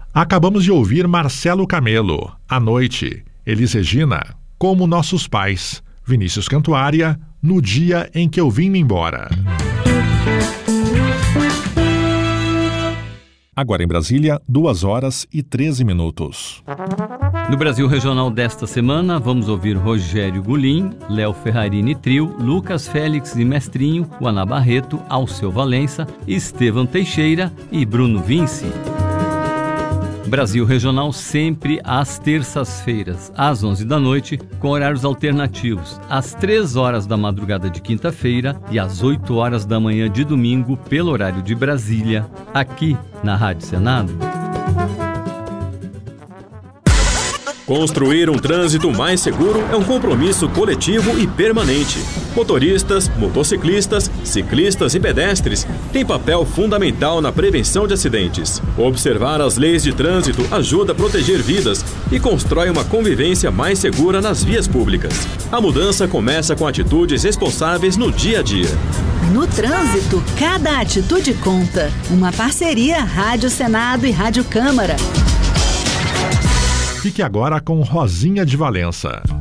Acabamos de ouvir Marcelo Camelo, À Noite, Elis Regina, Como Nossos Pais, Vinícius Cantuária, No Dia em que Eu Vim-me Embora. Agora em Brasília, 2h13. No Brasil Regional desta semana, vamos ouvir Rogério Gulim, Léo Ferrarini Trio, Lucas Félix e Mestrinho, Juana Barreto, Alceu Valença, Estevão Teixeira e Bruno Vinci. Brasil Regional sempre às terças-feiras, às 11 da noite, com horários alternativos, às 3 horas da madrugada de quinta-feira e às 8 horas da manhã de domingo, pelo horário de Brasília, aqui na Rádio Senado. Construir um trânsito mais seguro é um compromisso coletivo e permanente. Motoristas, motociclistas, ciclistas e pedestres têm papel fundamental na prevenção de acidentes. Observar as leis de trânsito ajuda a proteger vidas e constrói uma convivência mais segura nas vias públicas. A mudança começa com atitudes responsáveis no dia a dia. No trânsito, cada atitude conta. Uma parceria Rádio Senado e Rádio Câmara. Fique agora com Rosinha de Valença.